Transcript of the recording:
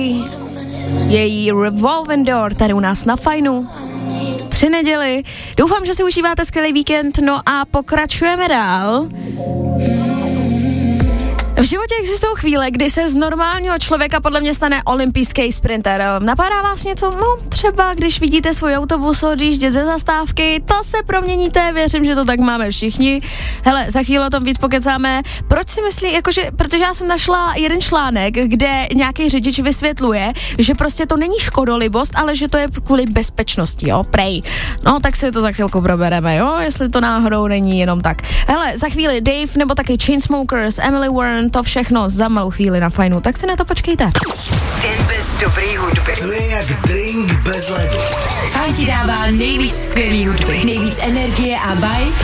Její Revolving Door tady u nás na Fajnu. 3 neděli. Doufám, že si užíváte skvělý víkend, no a pokračujeme dál. V životě existují chvíle, kdy se z normálního člověka podle mě stane olympijský sprinter. Napadá vás něco? No, třeba když vidíte svůj autobus odjíždět ze zastávky, to se proměníte, věřím, že to tak máme všichni. Hele, za chvíli o tom víc pokecáme. Proč si myslí, protože já jsem našla jeden článek, kde nějaký řidič vysvětluje, že prostě to není škodolibost, ale že to je kvůli bezpečnosti, jo, prej. No, tak si to za chvilku probereme, jo, jestli to náhodou není jenom tak. Hele, za chvíli Dave nebo taky Chainsmokers, Emily Warren, to všechno za malou chvíli na Fajnu, tak si na to počkejte. Den bez dobrý hudby. To je jak drink bez ledu. Fajn ti dává nejvíc skvělý hudby, nejvíc energie a vibe